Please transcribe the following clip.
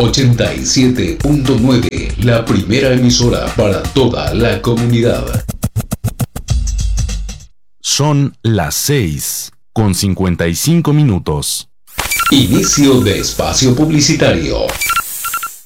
87.9, la primera emisora para toda la comunidad. Son las 6:55. Inicio de espacio publicitario.